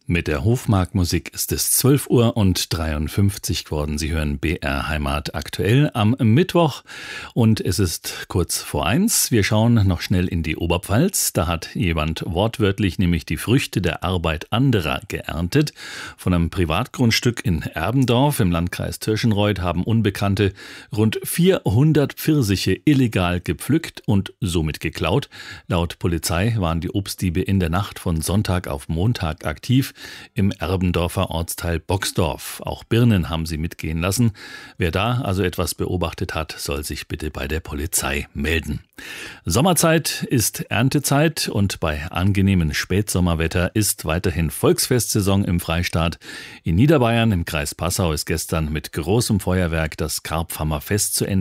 Mit der Hofmarkmusik ist es 12:53 geworden. Sie hören BR Heimat aktuell am Mittwoch und es ist kurz vor 1. Wir schauen noch schnell in die Oberpfalz. Da hat jemand wortwörtlich nämlich die Früchte der Arbeit anderer geerntet. Von einem Privatgrundstück in Erbendorf im Landkreis Tirschenreuth haben Unbekannte rund 400 Pfirsiche illegal gepflückt und somit geklaut. Laut Polizei waren die Obstdiebe in der Nacht von Sonntag auf Montag aktiv im Erbendorfer Ortsteil Boxdorf. Auch Birnen haben sie mitgehen lassen. Wer da also etwas beobachtet hat, soll sich bitte bei der Polizei melden. Sommerzeit ist Erntezeit und bei angenehmem Spätsommerwetter ist weiterhin Volksfestsaison im Freistaat. In Niederbayern im Kreis Passau ist gestern mit großem Feuerwerk das Karpfhammerfest zu Ende